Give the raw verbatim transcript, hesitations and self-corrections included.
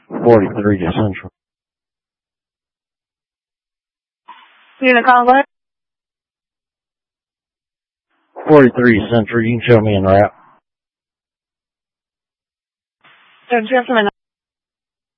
forty-three to Central. Unit call, what? forty-three Central, you can show me in route. So just a minute.